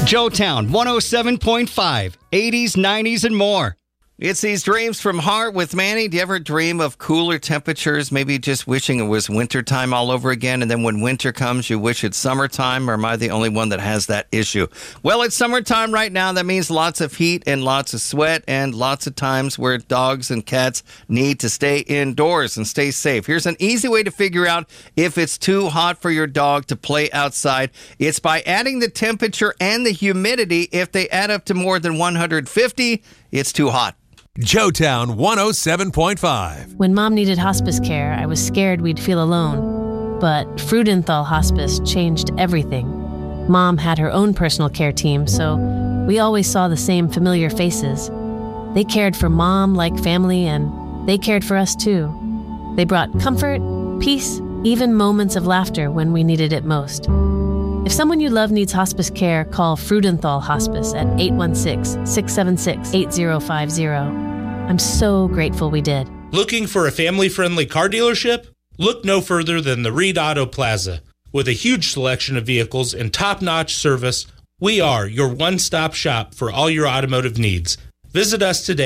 Joetown 107.5, 80s, 90s, and more. It's these dreams from Heart with Manny. Do you ever dream of cooler temperatures? Maybe just wishing it was wintertime all over again, and then when winter comes, you wish it's summertime, or am I the only one that has that issue? Well, it's summertime right now. That means lots of heat and lots of sweat and lots of times where dogs and cats need to stay indoors and stay safe. Here's an easy way to figure out if it's too hot for your dog to play outside. It's by adding the temperature and the humidity. If they add up to more than 150, it's too hot. Joetown 107.5. When Mom needed hospice care, I was scared we'd feel alone. But Freudenthal Hospice changed everything. Mom had her own personal care team, so we always saw the same familiar faces. They cared for Mom like family, and they cared for us too. They brought comfort, peace, even moments of laughter when we needed it most. If someone you love needs hospice care, call Freudenthal Hospice at 816-676-8050. I'm so grateful we did. Looking for a family-friendly car dealership? Look no further than the Reed Auto Plaza. With a huge selection of vehicles and top-notch service, we are your one-stop shop for all your automotive needs. Visit us today